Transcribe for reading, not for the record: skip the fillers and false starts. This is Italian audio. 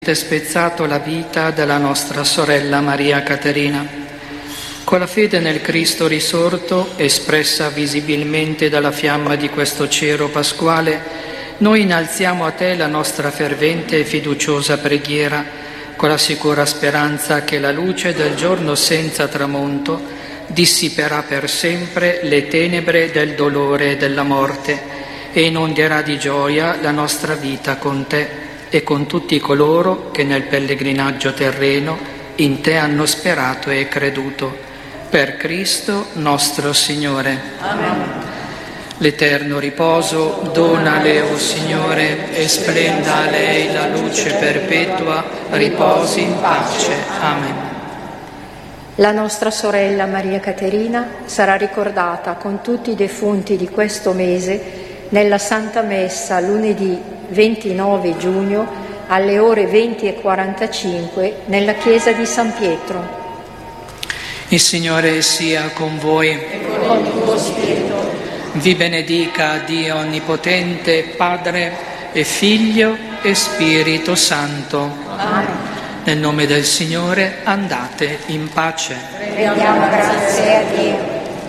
spezzato la vita della nostra sorella Maria Caterina. Con la fede nel Cristo risorto, espressa visibilmente dalla fiamma di questo cero pasquale, noi innalziamo a te la nostra fervente e fiduciosa preghiera, con la sicura speranza che la luce del giorno senza tramonto dissiperà per sempre le tenebre del dolore e della morte e inonderà di gioia la nostra vita con te e con tutti coloro che nel pellegrinaggio terreno in te hanno sperato e creduto. Per Cristo nostro Signore. Amen. L'eterno riposo donale, o Signore, e splenda a lei la luce perpetua, riposi in pace. Amen. La nostra sorella Maria Caterina sarà ricordata con tutti i defunti di questo mese nella Santa Messa lunedì 29 giugno alle ore 20:45 nella chiesa di San Pietro. Il Signore sia con voi. E con il tuo spirito. Vi benedica Dio Onnipotente, Padre e Figlio e Spirito Santo. Amen. Nel nome del Signore andate in pace. Rendiamo grazie a Dio.